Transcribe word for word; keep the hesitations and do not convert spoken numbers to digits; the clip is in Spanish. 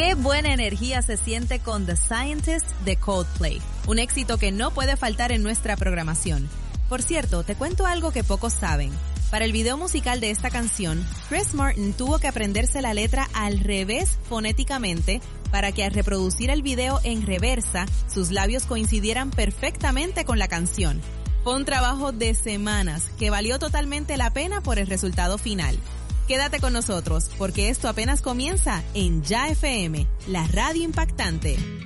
Qué buena energía se siente con The Scientist de Coldplay, un éxito que no puede faltar en nuestra programación. Por cierto, te cuento algo que pocos saben. Para el video musical de esta canción, Chris Martin tuvo que aprenderse la letra al revés fonéticamente para que al reproducir el video en reversa, sus labios coincidieran perfectamente con la canción. Fue un trabajo de semanas que valió totalmente la pena por el resultado final. Quédate con nosotros, porque esto apenas comienza en Ya F M, la radio impactante.